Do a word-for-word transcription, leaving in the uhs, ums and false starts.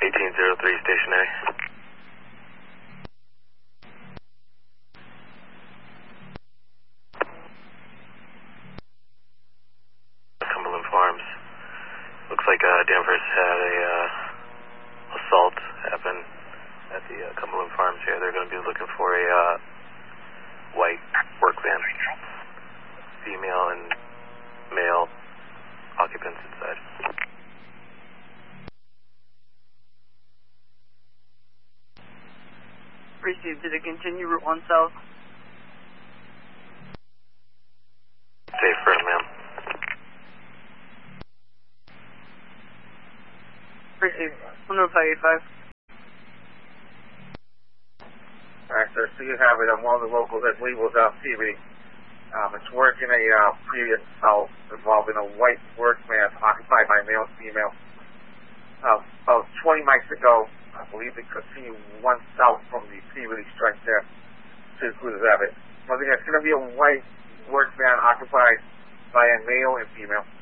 eighteen oh three stationary. Cumberland Farms. Looks like uh, Danvers had a uh, assault happen at the uh, Cumberland Farms here. They're going to be looking for a uh, white work van. Female and male occupants inside. Received. Did it continue Route one south? Safe firm, ma'am. Received. one oh five eighty-five. Alright, sir, so you have it on one of the locals that labels out T V. Um, it's working a uh, previous assault involving a white work van occupied by male and female. Uh, about twenty miles ago, I believe they continued one south from the Peabody strike there to Cruz Abbott. Well, it's going to be a white work van occupied by a male and female.